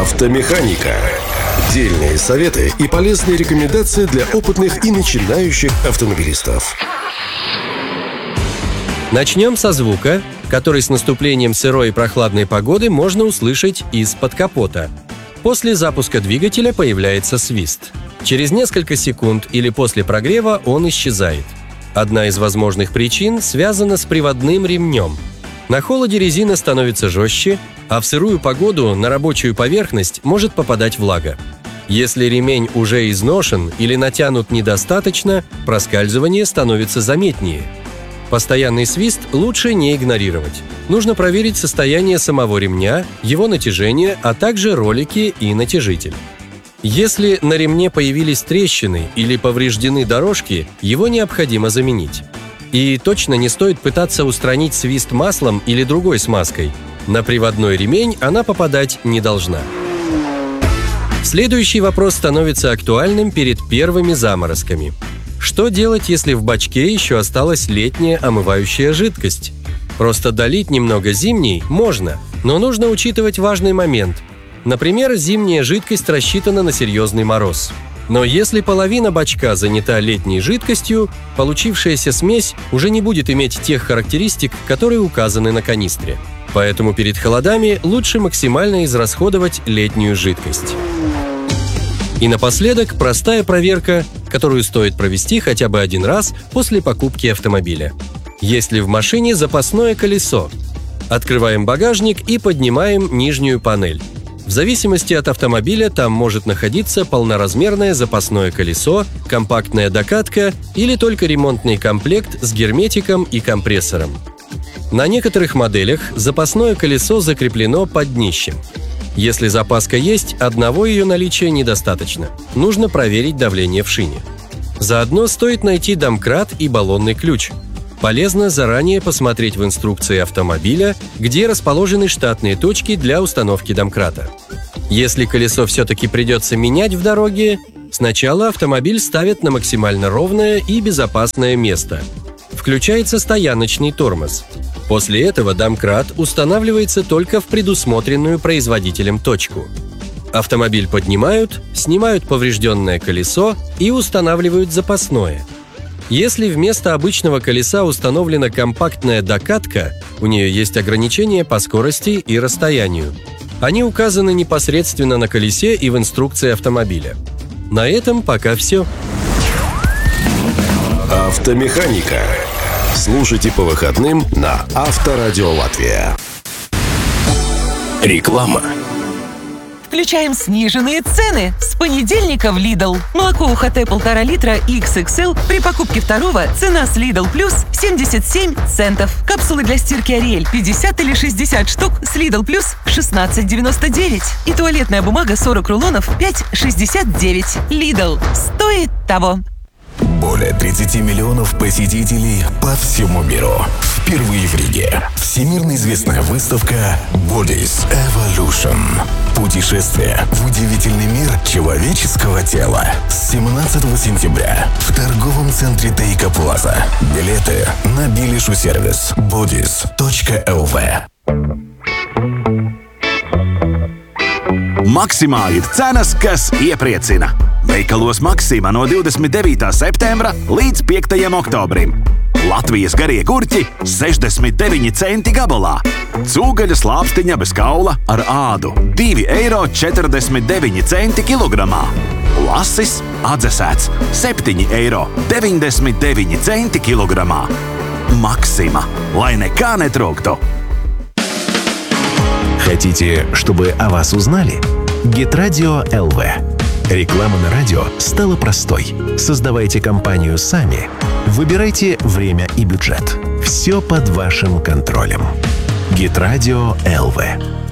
Автомеханика. Дельные советы и полезные рекомендации для опытных и начинающих автомобилистов. Начнем со звука, который с наступлением сырой и прохладной погоды можно услышать из-под капота. После запуска двигателя появляется свист. Через несколько секунд или после прогрева он исчезает. Одна из возможных причин связана с приводным ремнем. На холоде резина становится жестче, а в сырую погоду на рабочую поверхность может попадать влага. Если ремень уже изношен или натянут недостаточно, проскальзывание становится заметнее. Постоянный свист лучше не игнорировать. Нужно проверить состояние самого ремня, его натяжение, а также ролики и натяжитель. Если на ремне появились трещины или повреждены дорожки, его необходимо заменить. И точно не стоит пытаться устранить свист маслом или другой смазкой. На приводной ремень она попадать не должна. Следующий вопрос становится актуальным перед первыми заморозками. Что делать, если в бачке еще осталась летняя омывающая жидкость? Просто долить немного зимней можно, но нужно учитывать важный момент. Например, зимняя жидкость рассчитана на серьезный мороз. Но если половина бачка занята летней жидкостью, получившаяся смесь уже не будет иметь тех характеристик, которые указаны на канистре. Поэтому перед холодами лучше максимально израсходовать летнюю жидкость. И напоследок простая проверка, которую стоит провести хотя бы один раз после покупки автомобиля. Есть ли в машине запасное колесо? Открываем багажник и поднимаем нижнюю панель. В зависимости от автомобиля там может находиться полноразмерное запасное колесо, компактная докатка или только ремонтный комплект с герметиком и компрессором. На некоторых моделях запасное колесо закреплено под днищем. Если запаска есть, одного ее наличия недостаточно. Нужно проверить давление в шине. Заодно стоит найти домкрат и баллонный ключ. Полезно заранее посмотреть в инструкции автомобиля, где расположены штатные точки для установки домкрата. Если колесо все-таки придется менять в дороге, сначала автомобиль ставят на максимально ровное и безопасное место. Включается стояночный тормоз. После этого домкрат устанавливается только в предусмотренную производителем точку. Автомобиль поднимают, снимают поврежденное колесо и устанавливают запасное. Если вместо обычного колеса установлена компактная докатка, у нее есть ограничения по скорости и расстоянию. Они указаны непосредственно на колесе и в инструкции автомобиля. На этом пока все. Автомеханика. Слушайте по выходным на Авторадио Латвия. Реклама. Включаем сниженные цены. С понедельника в Lidl. Молоко УХТ 1,5 литра XXL при покупке второго цена с Lidl Plus 77 центов. Капсулы для стирки Ариэль 50 или 60 штук с Lidl Plus 16,99. И туалетная бумага 40 рулонов 5,69. Lidl. Стоит того. Более 30 миллионов посетителей по всему миру. Впервые в Риге. Всемирно известная выставка Bodies Evolution. Путешествие в удивительный мир человеческого тела. С 17 сентября в торговом центре Тейка Плаза. Билеты на Билишу сервис bodies.lv. Maksimā ir cenas, kas iepriecina. Veikalos Maksimā no 29. septembra līdz 5. oktobrim. Latvijas garie gurķi 69 centi gabalā. Cūgaļas lāpstiņa bez kaula ar ādu 2,49 eiro kilogramā. Lasis atdzesēts 7,99 eiro kilogramā. Maksimā, lai nekā netrūktu. Хотите, чтобы о вас узнали? Геtradio ЛВ. Реклама на радио стала простой. Создавайте компанию сами. Выбирайте время и бюджет. Все под вашим контролем. Геtradio ЛВ.